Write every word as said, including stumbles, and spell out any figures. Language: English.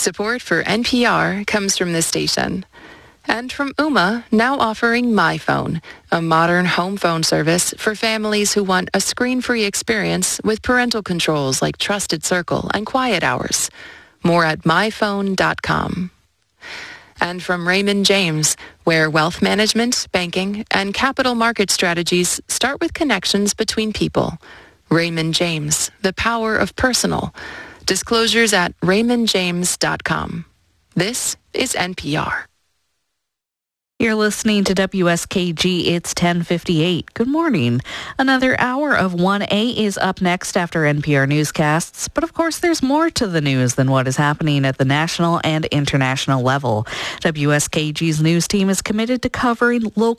Support for N P R comes from this station. And from Ooma, now offering MyPhone, a modern home phone service for families who want a screen-free experience with parental controls like Trusted Circle and Quiet Hours. More at my phone dot com. And from Raymond James, where wealth management, banking, and capital market strategies start with connections between people. Raymond James, the power of personal. Disclosures at raymond james dot com. This is N P R. You're listening to W S K G. It's ten fifty-eight. Good morning. Another hour of one A is up next after N P R newscasts. But of course, there's more to the news than what is happening at the national and international level. W S K G's news team is committed to covering local